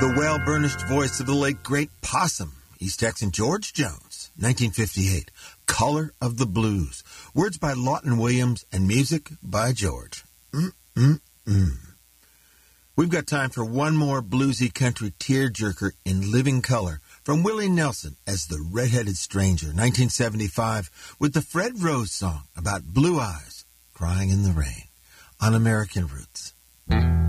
The well-burnished voice of the late great Possum, East Texan George Jones, 1958. Color of the Blues. Words by Lawton Williams and music by George. We've got time for one more bluesy country tearjerker in living color from Willie Nelson as the Red-Headed Stranger, 1975, with the Fred Rose song about blue eyes crying in the rain on American Roots.